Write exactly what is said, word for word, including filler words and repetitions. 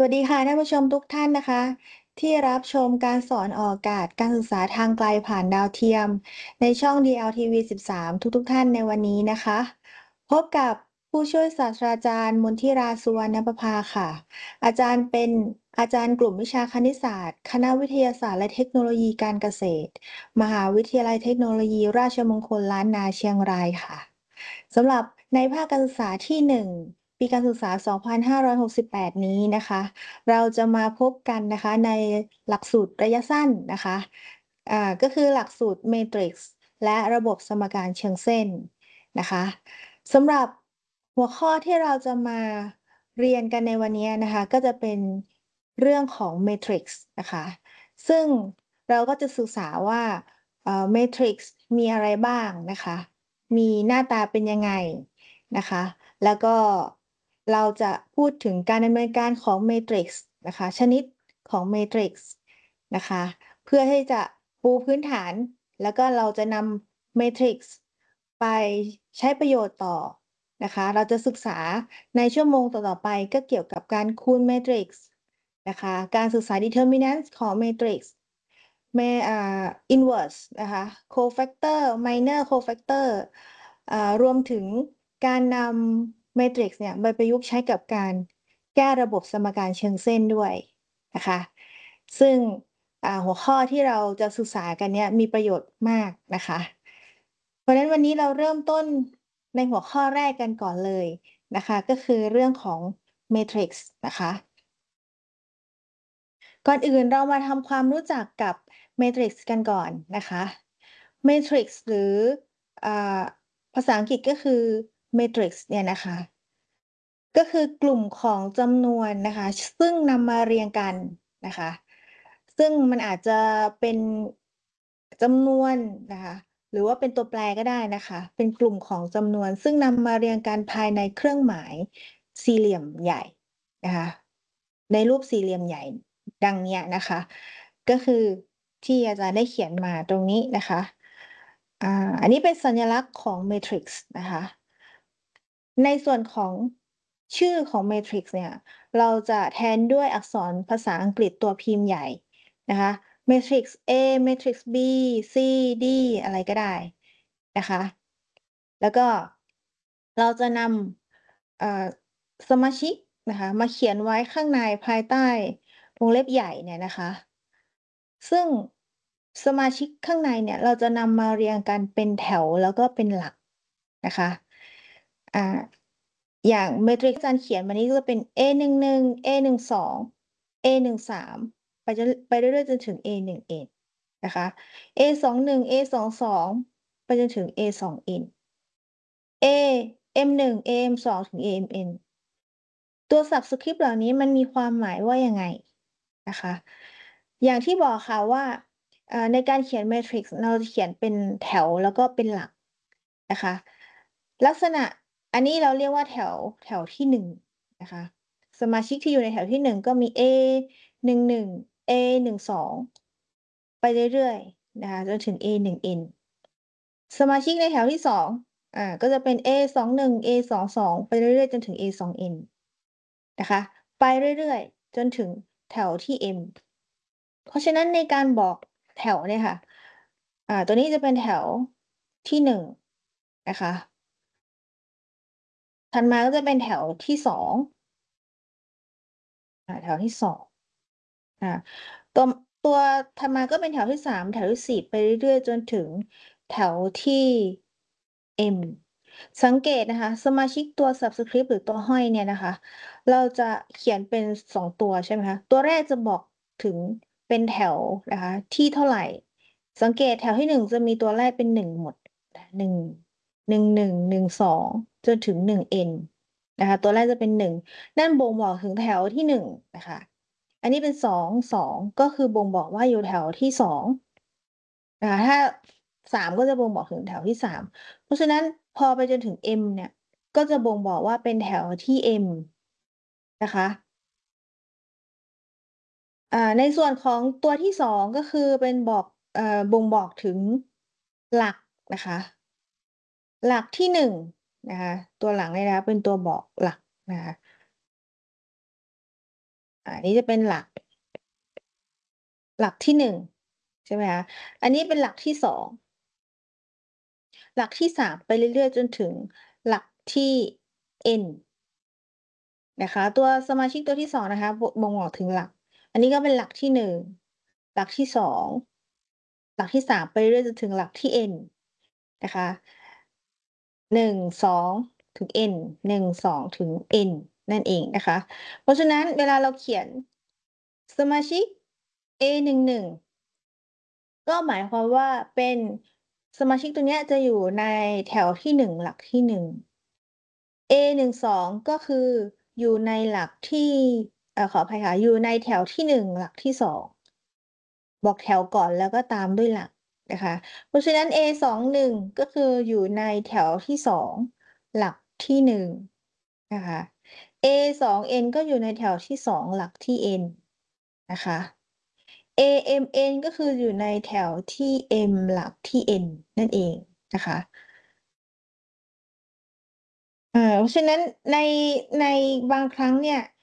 วัสดีค่ะท่านผู้ชมทุกท่านนะคะที่รับชมการสอนออกอากาศการศึกษาทางไกลผ่านดาวเทียมในช่อง ดี แอล ที วี สิบสาม ทุกๆท่านในวันนี้นะคะพบกับผู้ช่วยศาสตราจารย์มนทิราสุวรรณประภาค่ะอาจารย์เป็นอาจารย์กลุ่มวิชาคณิตศาสตร์คณะวิทยาศาสตร์และเทคโนโลยีการเกษตรมหาวิทยาลัยเทคโนโลยีราชมงคลล้านนาเชียงรายค่ะ สำหรับในภาคการศึกษาที่หนึ่งปีการศึกษา สองพันห้าร้อยหกสิบแปด นี้นะคะเราจะมาพบกันนะคะในหลักสูตรระยะสั้นนะคะอ่าก็คือหลักสูตร Matrix และระบบสมการเชิงเส้นนะคะสำหรับหัวข้อที่เราจะมาเรียนกันในวันนี้นะคะก็จะเป็นเรื่องของ Matrix นะคะซึ่งเราก็จะศึกษาว่าเอ่อ Matrix มีอะไรบ้างนะคะ มีหน้าตาเป็นยังไงนะคะ แล้วก็เราจะพูดถึงการดำเนินการของ Matrix นะคะชนิดของ Matrix นะคะเพื่อที่จะปูพื้นฐานแล้วก็เราจะนำ Matrix ไปใช้ประโยชน์ต่อนะคะเราจะศึกษาในชั่วโมงต่อๆไปก็เกี่ยวกับการคูณ Matrix นะคะการศึกษา Determinant ของ Matrix แม่อ่า inverse นะคะ cofactor minor cofactor อ่ารวมถึงการนำ matrix เนี่ยไปประยุกต์ใช้กับการแก้ระบบสมการเชิงเส้นด้วยนะคะซึ่งอ่าหัวข้อที่เราจะศึกษากันเนี่ยมีประโยชน์มากนะคะเพราะฉะนั้นวันนี้เราเริ่มต้นในหัวข้อแรกกันก่อนเลยนะคะก็คือเรื่องของ matrix นะคะ ก่อนอื่นเรามาทำความรู้จักกับ Matrix กันก่อนนะคะ Matrix หรืออ่าภาษาอังกฤษก็คือ Matrix เนี่ยนะคะก็คือกลุ่มของจำนวนนะคะซึ่งนำมาเรียงกันนะคะซึ่งมันอาจจะเป็นจำนวนนะคะหรือว่าเป็นตัวแปรก็ได้นะคะเป็นกลุ่มของจำนวนซึ่งนำมาเรียงกันภายในเครื่องหมายสี่เหลี่ยมใหญ่นะคะในรูปสี่เหลี่ยมใหญ่ ดังเนี้ยนะคะก็คือที่อาจารย์ได้เขียนมาตรงนี้นะคะอ่าอันนี้เป็นสัญลักษณ์ของ Matrix นะคะในส่วนของชื่อของ Matrix เนี่ยเราจะแทนด้วยอักษรภาษาอังกฤษตัวพิมพ์ใหญ่นะคะ Matrix A Matrix B C D อะไรก็ได้นะคะแล้วก็เราจะนำเอ่อสมาชิกนะคะมาเขียนไว้ข้างในภายใต้ วงเล็บใหญ่เนี่ยนะคะซึ่งสมาชิกข้างในเนี่ยเราจะนำมาเรียงกันเป็นแถวแล้วก็เป็นหลักนะคะอ่าอย่าง Matrix อาจารย์เขียนมานี้ก็จะเป็น เอ หนึ่ง หนึ่ง เอ หนึ่ง สอง เอ หนึ่ง สาม ไปจนไปเรื่อยๆจนถึง เอ หนึ่ง เอ็น นะคะ เอ สอง หนึ่ง เอ สอง สอง ไปจนถึง เอ สอง เอ็น A เอ็ม หนึ่ง เอ เอ็ม สอง ถึง เอ เอ็ม เอ็น ตัว Subscript เหล่านี้มันมีความหมายว่ายังไงนะคะอย่างที่บอกค่ะว่าเอ่อในการเขียน Matrix เราจะเขียนเป็นแถวแล้วก็เป็นหลักนะคะลักษณะอันนี้เราเรียกว่าแถวแถวที่หนึ่งนะคะสมาชิกที่อยู่ในแถวที่หนึ่งก็มี A หนึ่ง หนึ่ง A หนึ่ง สองไปเรื่อยๆนะคะจนถึง เอ หนึ่ง เอ็น สมาชิกในแถวที่สองอ่าก็จะเป็น เอ สอง หนึ่ง เอ สอง สอง ไปเรื่อยๆจนถึง เอ สอง เอ็น นะคะไปเรื่อยๆจนถึงแถวที่ M เพราะฉะนั้นในการบอกแถวเนี่ยค่ะอ่าตัวนี้จะเป็นแถวที่หนึ่งนะคะถัดมาก็จะเป็นแถวที่สองอ่าแถวที่สองอ่าตัวตัวถัดมาก็เป็นแถวที่สามแถวที่สี่ไปเรื่อยๆจนถึงแถวที่ M สังเกตนะคะสมาชิกตัว Subscript หรือตัวห้อยเนี่ยนะคะเราจะเขียนเป็นสองตัวใช่ไหมคะตัวแรกจะบอกถึงเป็นแถวนะคะที่เท่าไรสังเกตแถวที่หนึ่งจะมีตัวแรกเป็นหนึ่งหมดหนึ่ง หนึ่ง หนึ่ง หนึ่ง สองจนถึง หนึ่ง เอ็น นะคะตัวแรกจะเป็นหนึ่งนั่นบ่งบอกถึงแถวที่หนึ่งนะคะอันนี้เป็นสอง สองก็คือบ่งบอกว่าอยู่แถวที่สองนะคะถ้าสามก็จะบ่งบอกถึงแถวที่สาม เพราะฉะนั้นพอไปจนถึง M เนี่ยก็จะบ่งบอกว่าเป็นแถวที่ M นะคะอ่าในส่วนของตัวที่สองก็คือเป็นบอกเอ่อบ่งบอกถึงหลักนะคะหลักที่หนึ่งนะคะตัวหลังเนี่ยนะคะเป็นตัวบอกหลักนะคะอันนี้จะเป็นหลัก หลักที่ หนึ่ง ใช่ไหมคะ อันนี้เป็นหลักที่ สอง หลักที่ สาม ไปเรื่อย ๆ จนถึงหลักที่ n นะคะ ตัวสมาชิกตัวที่ สอง นะคะ บ บ่งบอกถึงหลัก อันนี้ก็เป็นหลักที่ หนึ่ง หลักที่ สอง หลักที่ สาม ไปเรื่อย ๆ จนถึงหลักที่ n นะคะ หนึ่ง สอง ถึง n หนึ่ง สอง ถึง n นั่นเองนะคะ เพราะฉะนั้นเวลาเราเขียน สมาชิก เอ หนึ่ง หนึ่ง ก็หมายความว่า เป็นสมาชิกตัวเนี้ยจะอยู่ในแถวที่ หนึ่ง หลักที่ หนึ่ง เอ หนึ่ง สอง ก็คืออยู่ในหลักที่ เอ่อ ขออภัยค่ะ อยู่ในแถวที่ หนึ่ง หลักที่ สอง บอกแถวก่อนแล้วก็ตามด้วยหลักนะคะ เพราะฉะนั้น เอ สอง หนึ่ง ก็คืออยู่ในแถวที่ สอง หลักที่ หนึ่ง นะคะ เอ สอง n ก็อยู่ในแถวที่ สอง หลักที่ n นะคะ เอ m n ก็คืออยู่ในแถวที่ m หลักที่ n นั่นเองนะคะ เอ่อ เพราะฉะนั้นใน ในบางครั้งเนี่ย